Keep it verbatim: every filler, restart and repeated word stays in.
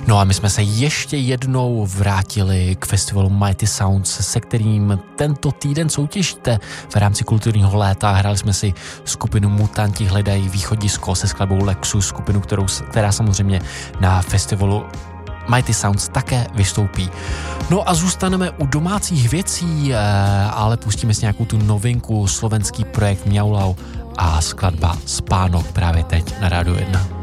No a my jsme se ještě jednou vrátili k festivalu Mighty Sounds, se kterým tento týden soutěžíte v rámci kulturního léta. Hráli jsme si skupinu Mutanti hledají východisko se skladbou Lexus, skupinu, kterou, která samozřejmě na festivalu Mighty Sounds také vystoupí. No a zůstaneme u domácích věcí, ale pustíme si nějakou tu novinku, slovenský projekt Mjaulau a skladba Spánok právě teď na Rádiu jedna.